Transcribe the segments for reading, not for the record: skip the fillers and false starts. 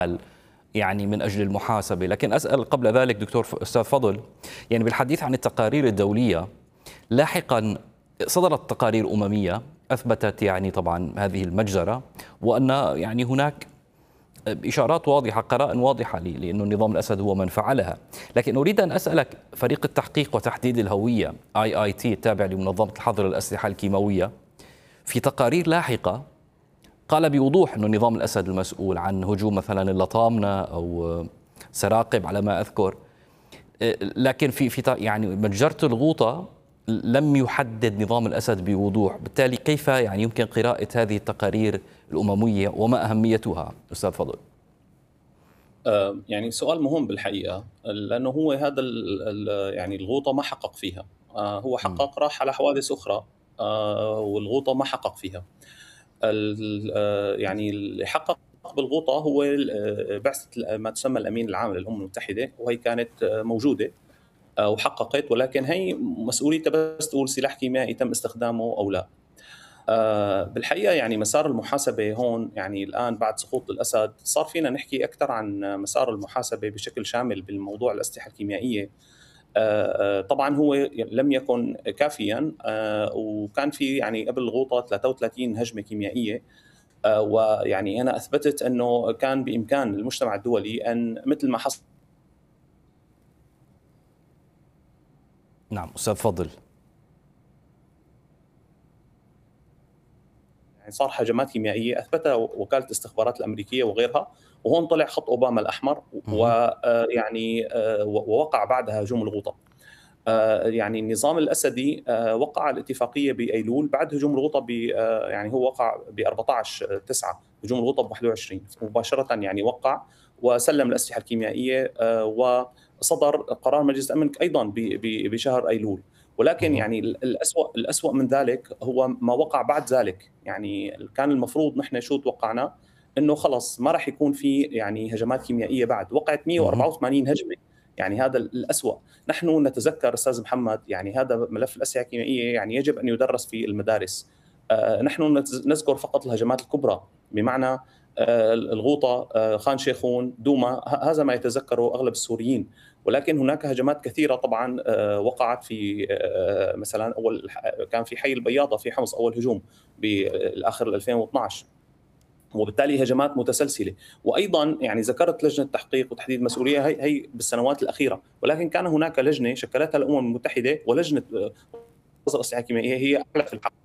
يعني من أجل المحاسبة. لكن أسأل قبل ذلك دكتور أستاذ فضل، يعني بالحديث عن التقارير الدولية، لاحقا صدرت تقارير أممية أثبتت يعني طبعا هذه المجزرة، وأن يعني هناك إشارات واضحة، قرائن واضحة لأنه النظام الأسد هو من فعلها. لكن أريد أن أسألك، فريق التحقيق وتحديد الهوية IIT التابع لمنظمة الحظر الأسلحة الكيماوية في تقارير لاحقة قال بوضوح أن نظام الأسد المسؤول عن هجوم مثلا اللطامنة أو سراقب على ما أذكر. لكن في يعني متجرة الغوطة لم يحدد نظام الأسد بوضوح. بالتالي كيف يعني يمكن قراءة هذه التقارير الأممية وما أهميتها أستاذ فضل؟ يعني سؤال مهم بالحقيقة، لأنه هو هذا يعني الغوطة ما حقق فيها. هو حقق، راح على حوادث أخرى، والغوطة ما حقق فيها. يعني اللي حقق بالغوطة هو بعثة ما تسمى الأمين العام للأمم المتحدة، وهي كانت موجودة وحققت، ولكن هي مسؤوليتها بس تقول سلاح كيميائي تم استخدامه أو لا. بالحقيقة يعني مسار المحاسبة هون، يعني الآن بعد سقوط الأسد صار فينا نحكي أكثر عن مسار المحاسبة بشكل شامل بالموضوع الأسلحة الكيميائية. طبعا هو لم يكن كافيا، وكان في يعني قبل الغوطة 33 هجمة كيميائية. ويعني أنا أثبتت أنه كان بإمكان المجتمع الدولي أن مثل ما حصل. نعم أستاذ فضل. يعني صار هجمات كيميائية أثبتها وكالة الاستخبارات الأمريكية وغيرها، وهون طلع خط أوباما الأحمر، ويعني ووقع بعدها هجوم الغوطة. يعني النظام الأسدي وقع الاتفاقية بأيلول بعد هجوم الغوطة، يعني هو وقع ب 14/9، هجوم الغوطة ب 21 مباشرة، يعني وقع وسلم الأسلحة الكيميائية، وصدر قرار مجلس الأمن أيضا بشهر أيلول. ولكن يعني الأسوأ من ذلك هو ما وقع بعد ذلك. يعني كان المفروض نحن شو توقعنا؟ انه خلص ما راح يكون في يعني هجمات كيميائيه بعد. وقعت 184 هجمه، يعني هذا الأسوأ. نحن نتذكر أستاذ محمد، يعني هذا ملف الأسلحة الكيميائية يعني يجب أن يدرس في المدارس. نحن نذكر فقط الهجمات الكبرى، بمعنى الغوطة، خان شيخون، دوما، هذا ما يتذكره أغلب السوريين. ولكن هناك هجمات كثيرة طبعا وقعت في مثلا كان في حي البياضة في حمص أول هجوم بالآخر 2012، وبالتالي هجمات متسلسله. وايضا يعني ذكرت لجنه تحقيق وتحديد مسؤوليه، هي بالسنوات الاخيره، ولكن كان هناك لجنه شكلتها الامم المتحده، ولجنه الاسلحه الكيميائيه هي اعلى في الحق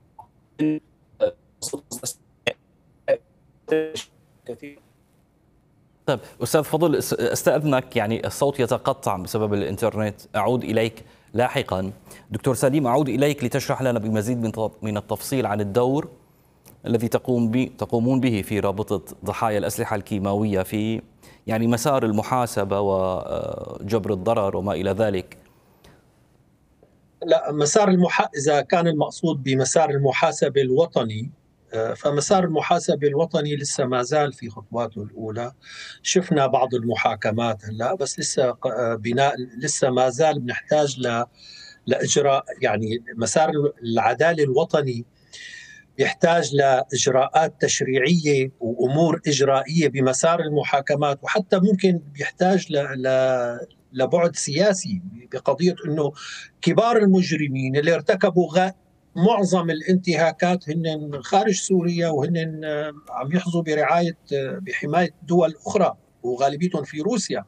كثير. طيب أستاذ فضل، استأذنك، يعني الصوت يتقطع بسبب الإنترنت، أعود إليك لاحقا. دكتور سليم، أعود إليك لتشرح لنا بمزيد من التفصيل عن الدور الذي تقومون به في رابطة ضحايا الأسلحة الكيماوية في يعني مسار المحاسبة وجبر الضرر وما إلى ذلك. لا، إذا كان المقصود بمسار المحاسبة الوطني، فمسار المحاسبة الوطني لسه ما زال في خطواته الأولى. شفنا بعض المحاكمات هلا، بس لسه بناء، لسه ما زال بنحتاج لإجراء. يعني مسار العدالة الوطني يحتاج لإجراءات تشريعية وأمور إجرائية بمسار المحاكمات، وحتى ممكن يحتاج لبعد سياسي بقضية أنه كبار المجرمين اللي ارتكبوا معظم الانتهاكات هن خارج سوريا، وهن عم يحظوا بحماية دول أخرى، وغالبيتهم في روسيا.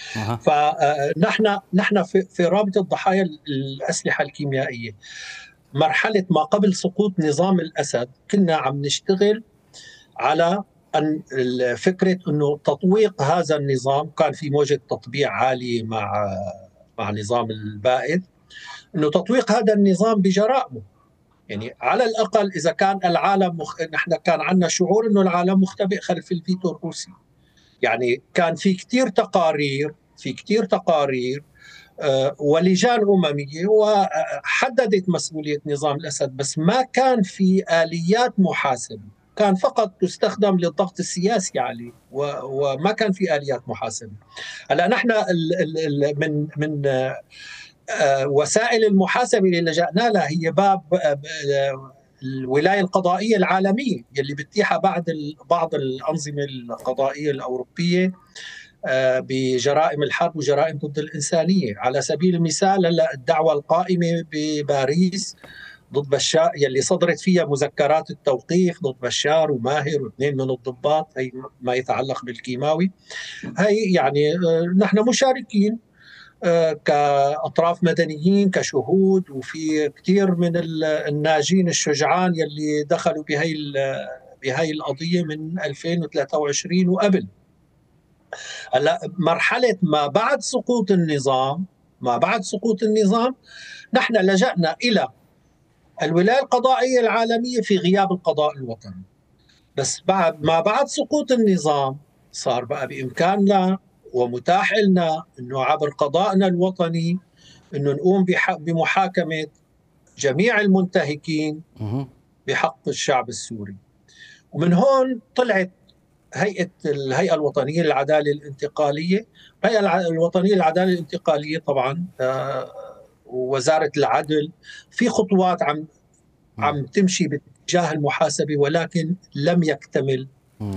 فنحن في رابطة ضحايا الأسلحة الكيميائية، مرحلة ما قبل سقوط نظام الأسد كنا عم نشتغل على أن فكرة أنه تطويق هذا النظام. كان في موجة تطبيع عالية مع نظام البائد، أنه تطويق هذا النظام بجرائمه. يعني على الأقل إذا كان العالم نحن كان عندنا شعور أنه العالم مختبئ خلف الفيتو الروسي. يعني كان في كتير تقارير ولجان أممية وحددت مسؤولية نظام الأسد، بس ما كان في آليات محاسبة، كان فقط تستخدم للضغط السياسي عليه، وما كان في آليات محاسبة. هلا نحن من وسائل المحاسبة اللي لجأنا لها هي باب الولاية القضائية العالمية يلي بتتيحها بعض الأنظمة القضائية الأوروبية بجرائم الحرب وجرائم ضد الإنسانية. على سبيل المثال هلا الدعوة القائمة بباريس ضد بشار يلي صدرت فيها مذكرات التوقيف ضد بشار وماهر واثنين من الضباط، هي ما يتعلق بالكيماوي. هي يعني نحن مشاركين كأطراف مدنيين كشهود، وفي كثير من الناجين الشجعان يلي دخلوا بهي القضية من 2023 وقبل. هلا مرحلة ما بعد سقوط النظام نحن لجأنا إلى الولاية القضائية العالمية في غياب القضاء الوطني. بس بعد سقوط النظام صار بقى بإمكاننا ومتاح لنا أنه عبر قضائنا الوطني أنه نقوم بمحاكمة جميع المنتهكين بحق الشعب السوري. ومن هون طلعت الهيئة الوطنية للعدالة الانتقالية. الهيئة الوطنية للعدالة الانتقالية طبعا ووزارة العدل في خطوات عم تمشي باتجاه المحاسبة، ولكن لم يكتمل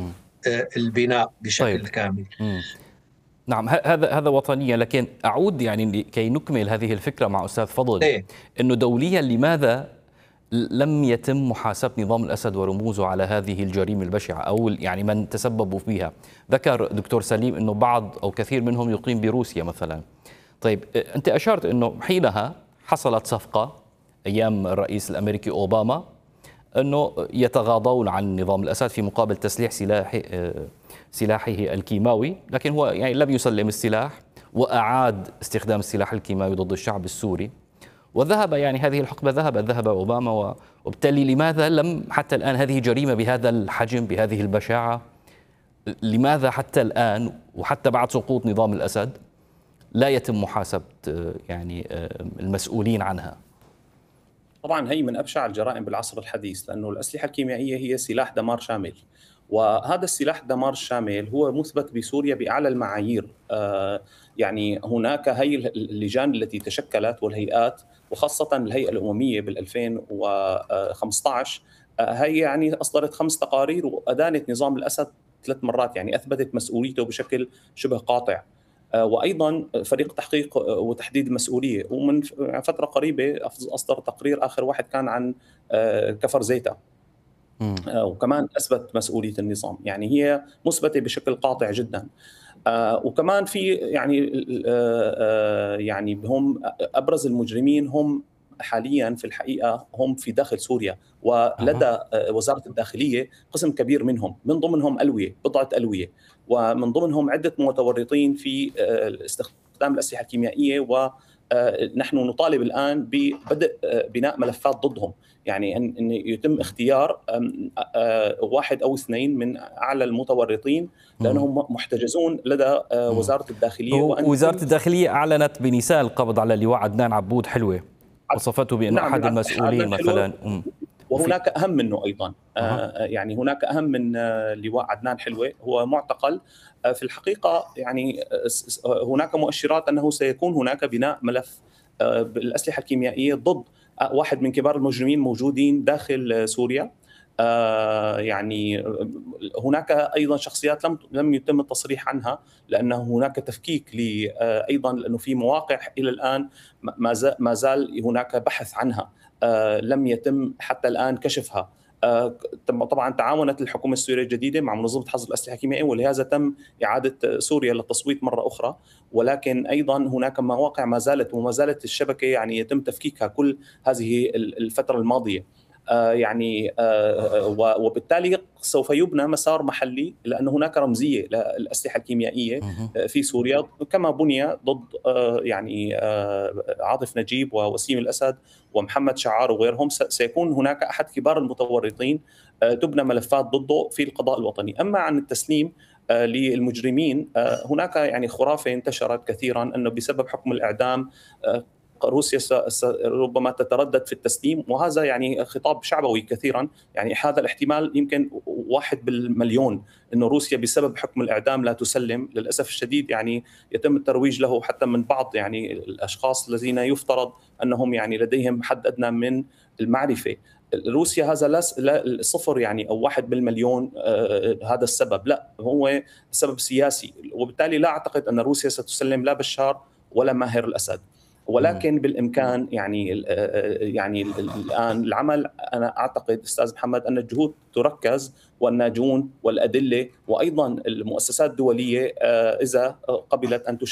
البناء بشكل طيب. كامل. نعم، هذا وطنيا، لكن أعود يعني كي نكمل هذه الفكرة مع أستاذ فضل. أنه دوليا لماذا لم يتم محاسبة نظام الأسد ورموزه على هذه الجريمة البشعة أو يعني من تسببوا فيها؟ ذكر دكتور سليم أنه بعض أو كثير منهم يقيم بروسيا مثلا. طيب أنت أشرت أنه حينها حصلت صفقة أيام الرئيس الأمريكي أوباما أنه يتغاضون عن نظام الأسد في مقابل تسليح سلاحه الكيماوي، لكن هو يعني لم يسلم السلاح وأعاد استخدام السلاح الكيماوي ضد الشعب السوري، وذهب يعني هذه الحقبة ذهب أوباما. وبالتالي لماذا لم حتى الآن هذه جريمة بهذا الحجم بهذه البشاعة، لماذا حتى الآن وحتى بعد سقوط نظام الأسد لا يتم محاسبة يعني المسؤولين عنها؟ طبعا هي من أبشع الجرائم بالعصر الحديث، لأنه الأسلحة الكيميائية هي سلاح دمار شامل، وهذا السلاح الدمار الشامل هو مثبت بسوريا بأعلى المعايير. يعني هناك هي اللجان التي تشكلت والهيئات، وخاصة الهيئة الأممية بال 2015 هي يعني أصدرت 5 تقارير وأدانت نظام الأسد 3 مرات، يعني أثبتت مسؤوليته بشكل شبه قاطع. وأيضا فريق تحقيق وتحديد المسؤولية، ومن فترة قريبة أصدر تقرير آخر واحد كان عن كفر زيتا، وكمان أثبت مسؤولية النظام. يعني هي مثبتة بشكل قاطع جدا. وكمان في يعني هم أبرز المجرمين هم حاليا في الحقيقة هم في داخل سوريا، ولدى وزارة الداخلية قسم كبير منهم، من ضمنهم بضعة ألوية، ومن ضمنهم عدة متورطين في استخدام الأسلحة الكيميائية، ونحن نطالب الآن ببدء بناء ملفات ضدهم، يعني أن يتم اختيار 1 أو 2 من أعلى المتورطين لأنهم محتجزون لدى وزارة الداخلية. وزارة الداخلية أعلنت بنساء القبض على اللواء عدنان عبود حلوة، وصفته بأنه أحد المسؤولين مثلا. وهناك أهم منه أيضا. يعني هناك أهم من لواء عدنان حلوة، هو معتقل. في الحقيقة يعني هناك مؤشرات أنه سيكون هناك بناء ملف بالأسلحة الكيميائية ضد 1 من كبار المجرمين موجودين داخل سوريا. يعني هناك أيضا شخصيات لم يتم التصريح عنها، لأنه هناك تفكيك أيضا، لأنه في مواقع إلى الآن ما زال هناك بحث عنها، لم يتم حتى الآن كشفها. طبعا تعاونت الحكومة السورية الجديدة مع منظمة حظر الأسلحة الكيميائية، ولهذا تم إعادة سوريا للتصويت مرة أخرى. ولكن أيضا هناك مواقع ما زالت الشبكة يعني يتم تفكيكها كل هذه الفترة الماضية. يعني وبالتالي سوف يبنى مسار محلي، لأن هناك رمزية للأسلحة الكيميائية في سوريا كما بني ضد يعني عاطف نجيب ووسيم الأسد ومحمد شعار وغيرهم. سيكون هناك أحد كبار المتورطين تبنى ملفات ضده في القضاء الوطني. أما عن التسليم للمجرمين، هناك يعني خرافة انتشرت كثيرا أنه بسبب حكم الإعدام روسيا ربما تتردد في التسليم، وهذا يعني خطاب شعبوي كثيرا. يعني هذا الاحتمال يمكن 1 بالمليون أنه روسيا بسبب حكم الإعدام لا تسلم. للأسف الشديد يعني يتم الترويج له حتى من بعض يعني الأشخاص الذين يفترض أنهم يعني لديهم حد أدنى من المعرفة روسيا هذا لا صفر يعني او 1 بالمليون هذا السبب، لا هو سبب سياسي، وبالتالي لا اعتقد ان روسيا ستسلم لا بشار ولا ماهر الاسد. ولكن بالامكان يعني الان العمل، انا اعتقد استاذ محمد ان الجهود تركز، والناجون والادله وايضا المؤسسات الدوليه اذا قبلت ان